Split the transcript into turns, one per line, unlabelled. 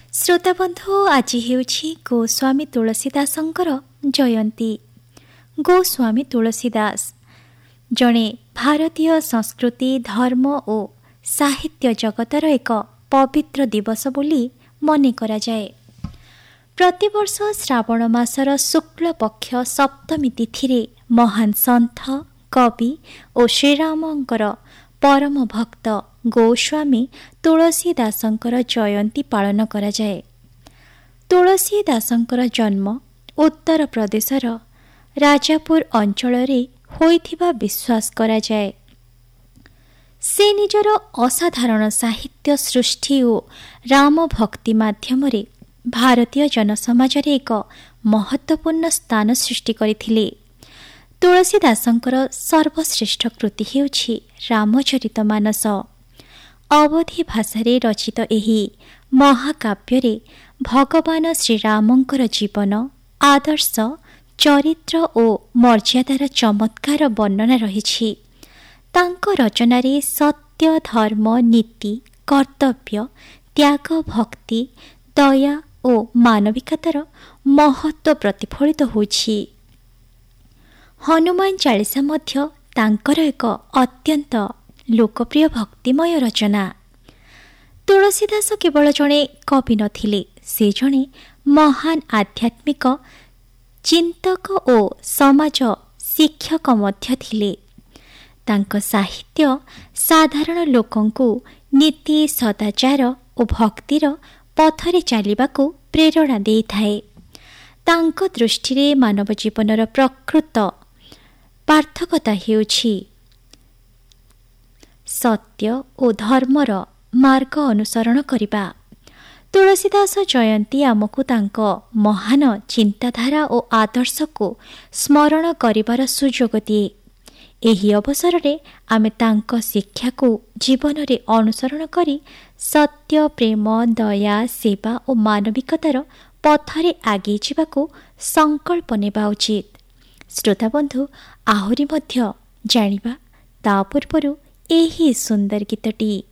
ଶ୍ରୋତାବନ୍ଧୁ, ଆଜି ହେଉଛି ଗୋସ୍ୱାମୀ ତୁଳସୀଦାସଙ୍କର ଜୟନ୍ତୀ। ଗୋସ୍ୱାମୀ ତୁଳସୀଦାସ ଜଣେ ଭାରତୀୟ ସଂସ୍କୃତି, ଧର୍ମ ଓ ସାହିତ୍ୟ ଜଗତର ଏକ ପବିତ୍ର ଦିବସ ବୋଲି ମନେ କରାଯାଏ। ପ୍ରତିବର୍ଷ ଶ୍ରାବଣ ମାସର ଶୁକ୍ଳପକ୍ଷ ସପ୍ତମୀ ତିଥିରେ ମହାନ ସନ୍ଥ, କବି ଓ ଶ୍ରୀରାମଙ୍କର ପରମ ଭକ୍ତ ଗୋସ୍ୱାମୀ ତୁଳସୀଦାସଙ୍କର ଜୟନ୍ତୀ ପାଳନ କରାଯାଏ। ତୁଳସୀଦାସଙ୍କର ଜନ୍ମ ଉତ୍ତରପ୍ରଦେଶର ରାଜାପୁର ଅଞ୍ଚଳରେ ହୋଇଥିବା ବିଶ୍ୱାସ କରାଯାଏ। ସେ ନିଜର ଅସାଧାରଣ ସାହିତ୍ୟ ସୃଷ୍ଟି ଓ ରାମ ଭକ୍ତି ମାଧ୍ୟମରେ ଭାରତୀୟ ଜନସମାଜରେ ଏକ ମହତ୍ତ୍ୱପୂର୍ଣ୍ଣ ସ୍ଥାନ ସୃଷ୍ଟି କରିଥିଲେ। ତୁଳସୀଦାସଙ୍କର ସର୍ବଶ୍ରେଷ୍ଠ କୃତି ହେଉଛି ରାମଚରିତମାନସ। ଅବଧୀ ଭାଷାରେ ରଚିତ ଏହି ମହାକାବ୍ୟରେ ଭଗବାନ ଶ୍ରୀରାମଙ୍କର ଜୀବନ, ଆଦର୍ଶ, ଚରିତ୍ର ଓ ମର୍ଯ୍ୟାଦାର ଚମତ୍କାର ବର୍ଣ୍ଣନା ରହିଛି। ତାଙ୍କ ରଚନାରେ ସତ୍ୟ, ଧର୍ମ, ନୀତି, କର୍ତ୍ତବ୍ୟ, ତ୍ୟାଗ, ଭକ୍ତି, ଦୟା ଓ ମାନବିକତାର ମହତ୍ତ୍ୱ ପ୍ରତିଫଳିତ ହୋଇଛି। ହନୁମାନ ଚାଳିଶା ମଧ୍ୟ ତାଙ୍କର ଏକ ଅତ୍ୟନ୍ତ ଲୋକପ୍ରିୟ ଭକ୍ତିମୟ ରଚନା। ତୁଳସୀଦାସ କେବଳ ଜଣେ କବି ନଥିଲେ, ସେ ଜଣେ ମହାନ ଆଧ୍ୟାତ୍ମିକ ଚିନ୍ତକ ଓ ସମାଜ ଶିକ୍ଷକ ମଧ୍ୟ ଥିଲେ। ତାଙ୍କ ସାହିତ୍ୟ ସାଧାରଣ ଲୋକଙ୍କୁ ନୀତି, ସଦାଚାର ଓ ଭକ୍ତିର ପଥରେ ଚାଲିବାକୁ ପ୍ରେରଣା ଦେଇଥାଏ। ତାଙ୍କ ଦୃଷ୍ଟିରେ ମାନବ ଜୀବନର ପ୍ରକୃତ ପାର୍ଥକ୍ୟତା ହେଉଛି ସତ୍ୟ ଓ ଧର୍ମର ମାର୍ଗ ଅନୁସରଣ କରିବା। ତୁଳସୀଦାସ ଜୟନ୍ତୀ ଆମକୁ ତାଙ୍କ ମହାନ ଚିନ୍ତାଧାରା ଓ ଆଦର୍ଶକୁ ସ୍ମରଣ କରିବାର ସୁଯୋଗ ଦିଏ। ଏହି ଅବସରରେ ଆମେ ତାଙ୍କ ଶିକ୍ଷାକୁ ଜୀବନରେ ଅନୁସରଣ କରି ସତ୍ୟ, ପ୍ରେମ, ଦୟା, ସେବା ଓ ମାନବିକତାର ପଥରେ ଆଗେଇ ଯିବାକୁ ସଂକଳ୍ପ ନେବା ଉଚିତ। ଶ୍ରୋତାବନ୍ଧୁ, ଆହୁରି ମଧ୍ୟ ଜାଣିବା ତା ପୂର୍ବରୁ ଏହି ସୁନ୍ଦର ଗୀତଟି